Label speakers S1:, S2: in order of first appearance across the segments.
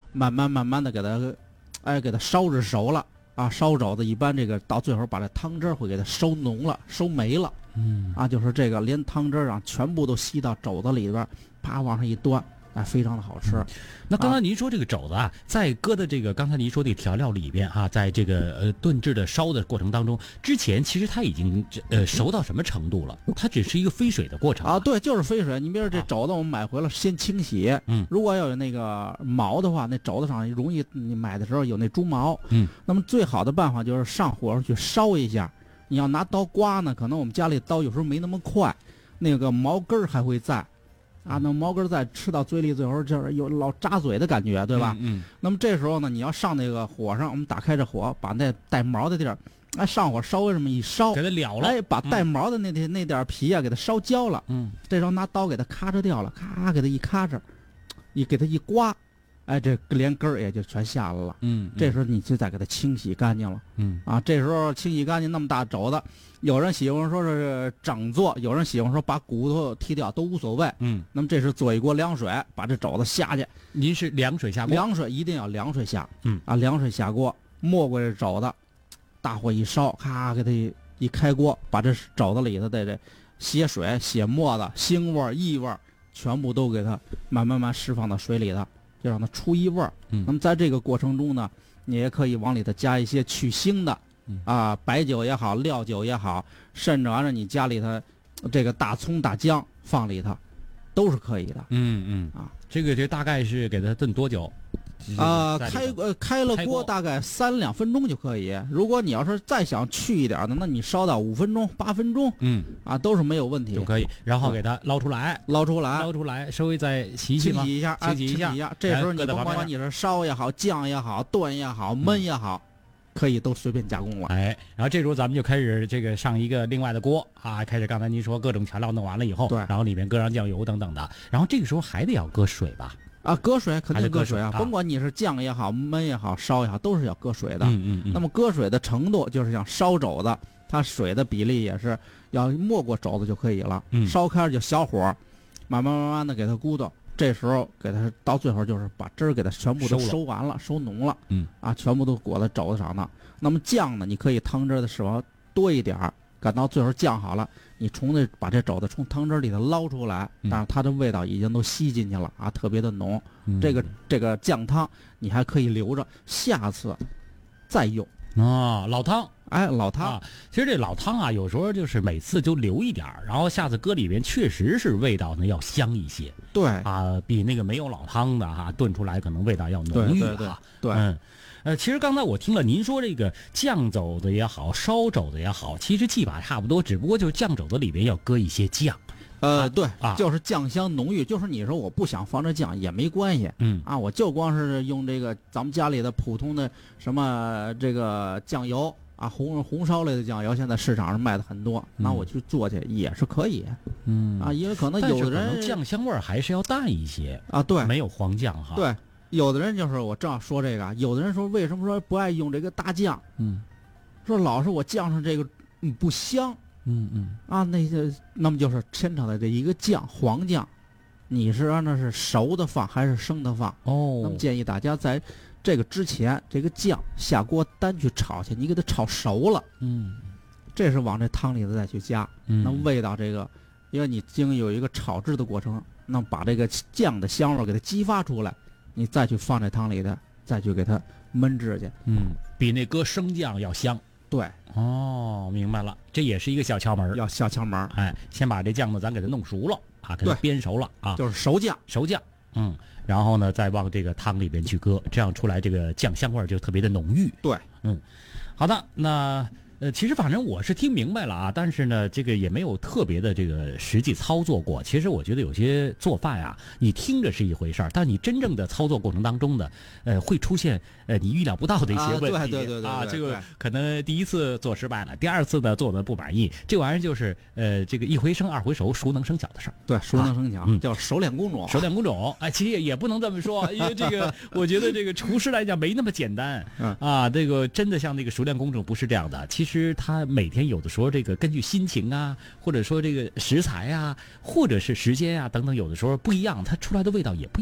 S1: 慢的给它烧至熟了啊。烧肘子一般这个到最后把这汤汁会给它收浓了，收没了。就是这个连汤汁啊全部都吸到肘子里边，啪往上一端。非常的好吃。
S2: 那刚才您说这个肘子啊，在搁的这个刚才您说的调料里边啊，在这个炖制的烧的过程当中，之前其实它已经熟到什么程度了？它只是一个飞水的过程
S1: 啊，对，就是飞水。你比如这肘子，我们买回来先清洗，如果要有那个毛的话，那肘子上容易你买的时候有那猪毛，那么最好的办法就是上火上去烧一下。你要拿刀刮呢，可能我们家里刀有时候没那么快，那个毛根还会在。那毛根在吃到嘴里，最后就是有老扎嘴的感觉，对吧？那么这时候呢，你要上那个火上，我们打开这火，把那带毛的地儿，上火稍微这么一烧，
S2: 给它燎了，
S1: 把带毛的那点皮啊，给它烧焦了。这时候拿刀给它咔哧掉了，咔给它一咔哧，给它一刮，这连根儿也就全下来了。这时候你就再给它清洗干净了。这时候清洗干净那么大肘子，有人喜欢说是整做，有人喜欢说把骨头剔掉，都无所谓。那么这是做一锅凉水，把这肘子下去。
S2: 您是凉水下锅？
S1: 凉水一定要凉水下。凉水下锅，没过这肘子，大火一烧，咔给它一开锅，把这肘子里头的这血水、血沫子、腥味、异味全部都给它慢慢释放到水里头，就让它出一味儿。那么在这个过程中呢，你也可以往里头加一些去腥的。白酒也好，料酒也好，甚至完了你家里头这个大葱大姜放里头，都是可以的。
S2: 这大概是给它炖多久？
S1: 开了锅大概3-2分钟就可以。如果你要是再想去一点的，那你烧到5分钟、8分钟，都是没有问题，
S2: 就可以。然后给它捞出来，稍微再洗
S1: 一下，
S2: 清洗一下。
S1: 这时候你甭管你是烧也好、酱也好、炖也好、焖也好。可以都随便加工了。
S2: 然后这时候咱们就开始这个上一个另外的锅啊，开始刚才您说各种调料弄完了以后，
S1: 对，
S2: 然后里面搁上酱油等等的，然后这个时候还得要搁水吧？
S1: 搁水肯定搁水啊，甭管你是酱也好、焖也好、烧也好，都是要搁水的。那么搁水的程度就是像烧肘子，它水的比例也是要没过肘子就可以了。烧开就小火，慢慢的给它咕嘟。这时候给它到最后就是把汁儿给它全部都收完了，收浓了，全部都裹在肘子上呢。那么酱呢，你可以汤汁的时候多一点儿，赶到最后酱好了，你把这肘子从汤汁里头捞出来，但是它的味道已经都吸进去了特别的浓。这个酱汤你还可以留着，下次再用。
S2: 老汤。
S1: 老汤
S2: 其实这老汤有时候就是每次就留一点儿，然后下次搁里边确实是味道呢要香一些。
S1: 对
S2: 比那个没有老汤的炖出来可能味道要浓郁。
S1: 对。
S2: 其实刚才我听了您说这个酱肘子也好，烧肘子也好，其实技法差不多，只不过就是酱肘子里边要搁一些酱。
S1: 对，就是酱香浓郁。就是你说我不想放这酱也没关系，我就光是用这个咱们家里的普通的什么这个酱油红烧类的酱油，现在市场上卖的很多，那我去做去也是可以。因为可能有的人
S2: 酱香味还是要淡一些
S1: 对，
S2: 没有黄酱哈。
S1: 对，有的人就是我正要说这个，有的人说为什么说不爱用这个大酱？说老是我酱上这个不香。那么就是牵扯的这一个酱，黄酱，你是按照是熟的放还是生的放？那么建议大家在这个之前，这个酱下锅单去炒去，你给它炒熟了，这是往这汤里头再去加，那么味道这个，因为你经有一个炒制的过程，那么把这个酱的香味给它激发出来，你再去放这汤里头，再去给它焖制去，
S2: 比那搁生酱要香。
S1: 对，
S2: 明白了，这也是一个小窍门，
S1: 要小窍门。
S2: 先把这酱呢咱给它弄熟了给它煸熟了
S1: 就是熟酱，
S2: 然后呢再往这个汤里边去搁，这样出来这个酱香味就特别的浓郁。
S1: 对，
S2: 好的，那其实反正我是听明白了但是呢这个也没有特别的这个实际操作过。其实我觉得有些做饭你听着是一回事儿，但你真正的操作过程当中的会出现你预料不到的一些问题。
S1: 对，
S2: 这个可能第一次做失败了，第二次呢做的不满意，这玩意儿就是这个一回生二回熟，熟能生巧的事儿。
S1: 对，熟能生巧，叫熟练工种。
S2: 熟练工种，其实也不能这么说，因为这个我觉得这个厨师来讲没那么简单这个真的像那个熟练工种不是这样的。其实他每天有的时候这个根据心情或者说这个食材或者是时间等等，有的时候不一样，它出来的味道也不一样。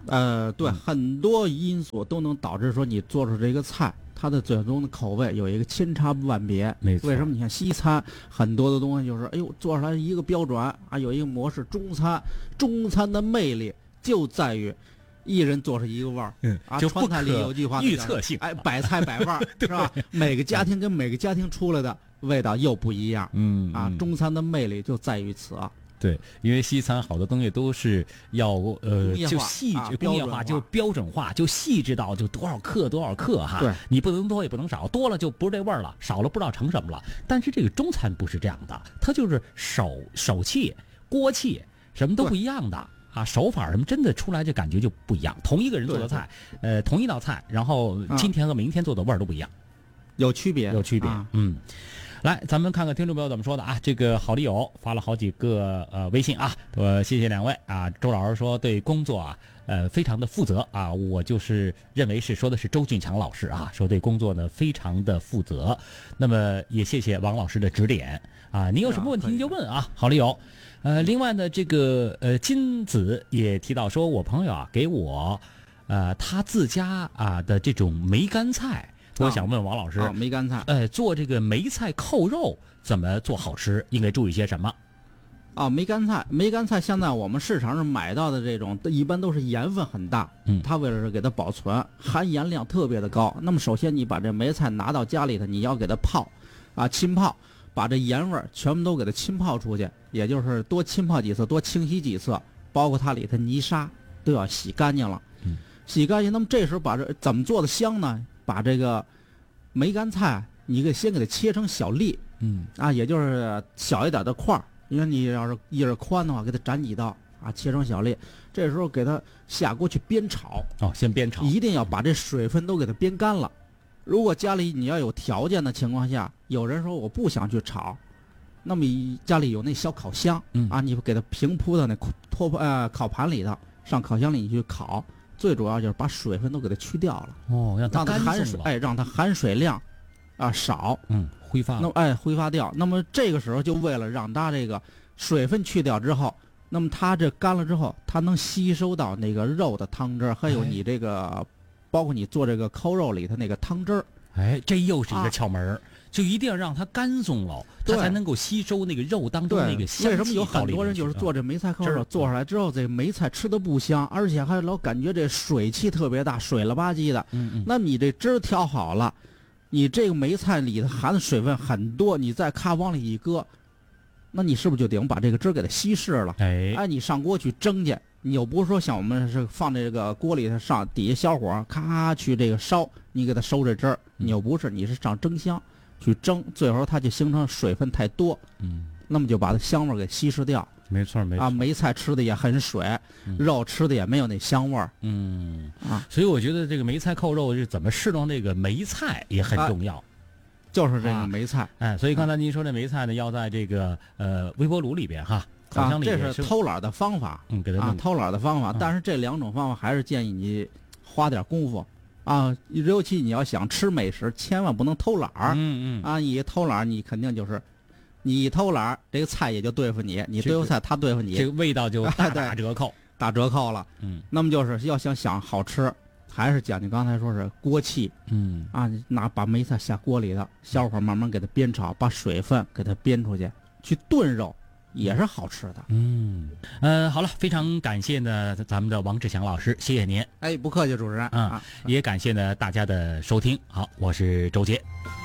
S1: 对，很多因素都能导致说你做出这个菜，它的最终的口味有一个千差万别。
S2: 没错。
S1: 为什么？你看西餐很多的东西就是，哎呦，做出来一个标准啊，有一个模式。中餐的魅力就在于一人做出一个味儿。
S2: 就
S1: 川菜里有句话，
S2: 预测性，
S1: 百菜百味儿，是吧？每个家庭跟每个家庭出来的味道又不一样。中餐的魅力就在于此啊。
S2: 对，因为西餐好多东西都是要就细致工业化，就标准化，就细致到就多少克哈。
S1: 对，
S2: 你不能多也不能少，多了就不是这味儿了，少了不知道成什么了。但是这个中餐不是这样的，它就是手气、锅气什么都不一样的啊，手法什么真的出来就感觉就不一样。同一个人做的菜，同一道菜，然后今天和明天做的味儿都不一样，
S1: 有区别。
S2: 来，咱们看看听众朋友怎么说的啊？这个好丽友发了好几个微信啊，谢谢两位啊。周老师说对工作啊，非常的负责啊，我就是认为是说的是周俊强老师啊，说对工作呢非常的负责。那么也谢谢王老师的指点啊，您有什么问题您就问啊，好丽友。另外呢，这个金子也提到说，我朋友啊给我他自家啊的这种梅干菜。我想问王老师，
S1: 梅干菜，
S2: 做这个梅菜扣肉怎么做好吃？应该注意些什么？
S1: 梅干菜现在我们市场上买到的这种，一般都是盐分很大，它为了是给它保存，含盐量特别的高。那么首先你把这梅菜拿到家里头，你要给它泡，浸泡，把这盐味全部都给它浸泡出去，也就是多浸泡几次，多清洗几次，包括它里头泥沙都要洗干净了，洗干净。那么这时候把这怎么做的香呢？把这个梅干菜，你先给它切成小粒，也就是小一点的块儿。因为你要是一人宽的话，给它斩几刀切成小粒。这时候给它下锅去煸炒。
S2: 先煸炒，
S1: 一定要把这水分都给它煸干了。如果家里你要有条件的情况下，有人说我不想去炒，那么家里有那小烤箱，你给它平铺到那烤盘里头，上烤箱里你去烤。最主要就是把水分都给它去掉了，
S2: 让它
S1: 含水，让它含水量少，
S2: 挥发。
S1: 挥发掉。那么这个时候就为了让它这个水分去掉之后，那么它这干了之后，它能吸收到那个肉的汤汁，还有你这个，包括你做这个扣肉里头那个汤汁。
S2: 这又是一个窍门就一定要让它干松了，它才能够吸收那个肉当中那个香气。
S1: 为什么有很多人就是做这梅菜扣肉，做出来之后，这梅菜吃的不香，而且还老感觉这水气特别大，水了吧唧的。那你这汁调好了，你这个梅菜里头含的水分很多，你再往里一搁，那你是不是就得把这个汁给它稀释了？你上锅去蒸去，你又不是说像我们是放这个锅里头上底下小火咔去这个烧，你给它收这汁儿，你又不是，你是上蒸箱去蒸，最后它就形成水分太多，那么就把它香味给稀释掉。
S2: 没错
S1: 梅菜吃的也很水，肉吃的也没有那香味儿。
S2: 所以我觉得这个梅菜扣肉是怎么适当这个梅菜也很重要。
S1: 就是这个梅菜，
S2: 所以刚才您说这梅菜呢，要在这个微波炉里边哈，烤箱里边
S1: 这是偷懒的方法，
S2: 给它
S1: 偷懒的方法。但是这两种方法还是建议你花点功夫。尤其你要想吃美食，千万不能偷懒儿。你一偷懒儿，你肯定就是，你一偷懒儿，这个菜也就对付你，你对付菜，他对付你，
S2: 这个味道就打折扣，
S1: 打折扣了。那么就是要想好吃，还是讲究刚才说是锅气。把梅菜下锅里头，小火慢慢给它煸炒，把水分给它煸出去，去炖肉。也是好吃的。
S2: 好了，非常感谢呢咱们的王志强老师，谢谢您。
S1: 不客气，主持人。
S2: 也感谢呢大家的收听。好，我是周杰。